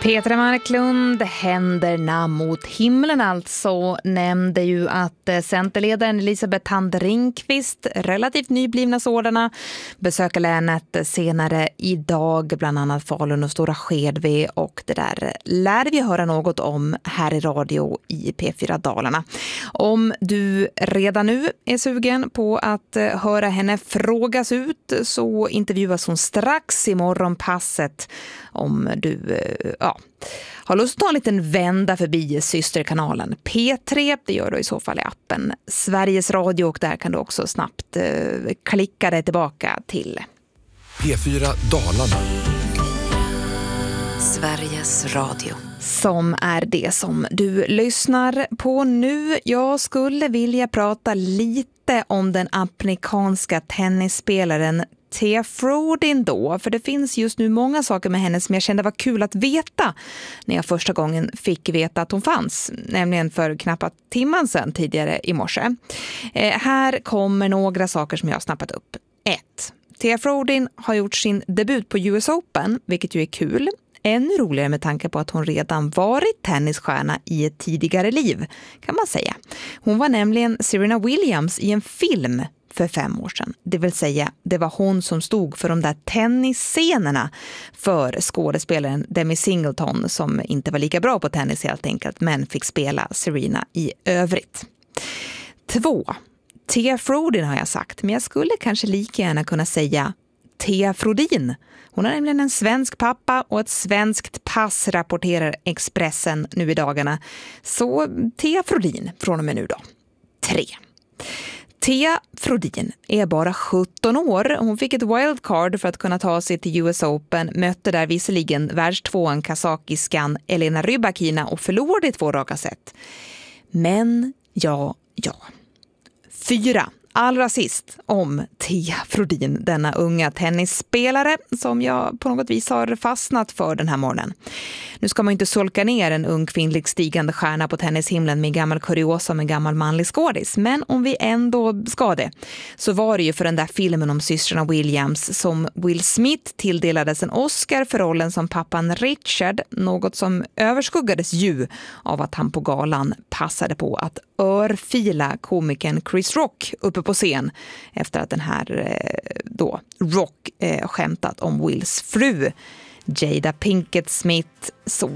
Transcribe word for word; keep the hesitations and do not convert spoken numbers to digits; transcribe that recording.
Petra Marklund, händerna mot himlen alltså, nämnde ju att centerledaren Elisabeth Thand Ringqvist, relativt nyblivna sådana, besöker länet senare idag, bland annat Falun och Stora Skedve, och det där lär vi höra något om här i radio i P fyra Dalarna. Om du redan nu är sugen på att höra henne frågas ut så intervjuas hon strax i morgonpasset om du ja, har lust att ta en liten vända förbi systerkanalen P tre. Det gör du i så fall i appen Sveriges Radio, och där kan du också snabbt eh, klicka dig tillbaka till P fyra Dalarna. Sveriges Radio. Som är det som du lyssnar på nu. Jag skulle vilja prata lite om den amerikanska tennisspelaren Thea Frodin då, för det finns just nu många saker med henne som jag kände var kul att veta när jag första gången fick veta att hon fanns, nämligen för knappt timman sedan tidigare i morse. Eh, här kommer några saker som jag har snappat upp. ett. Thea Frodin har gjort sin debut på U S Open, vilket ju är kul. Ännu roligare med tanke på att hon redan varit tennisstjärna i ett tidigare liv, kan man säga. Hon var nämligen Serena Williams i en film för fem år sedan. Det vill säga, det var hon som stod för de där tennisscenerna för skådespelaren Demi Singleton, som inte var lika bra på tennis helt enkelt, men fick spela Serena i övrigt. Två. Thea Frodin har jag sagt, men jag skulle kanske lika gärna kunna säga Thea Frodin. Hon har nämligen en svensk pappa och ett svenskt pass, rapporterar Expressen nu i dagarna. Så Thea Frodin från och med nu då. Tre. Thea Frodin är bara sjutton år. Hon fick ett wildcard för att kunna ta sig till U S Open. Mötte där visserligen världstvåan kazakiskan Elena Rybakina och förlorade i två raka set. Men ja, ja. Fyra. Allra sist om Thea Frodin, denna unga tennisspelare som jag på något vis har fastnat för den här morgonen. Nu ska man inte sulka ner en ung kvinnlig stigande stjärna på tennishimlen med gammal kuriosa med gammal manlig skådis. Men om vi ändå ska det, så var det ju för den där filmen om systrarna Williams som Will Smith tilldelades en Oscar för rollen som pappan Richard, något som överskuggades ju av att han på galan passade på att örfila komikern Chris Rock uppe på scen efter att den här då Rock eh, skämtat om Wills fru Jada Pinkett Smith. Så